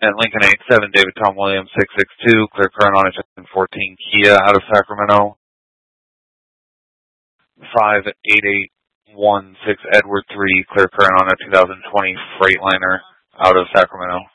And Lincoln 87, David Tom Williams 662, clear current on a 14 Kia out of Sacramento. 58816 Edward 3, clear current on a 2020 Freightliner out of Sacramento.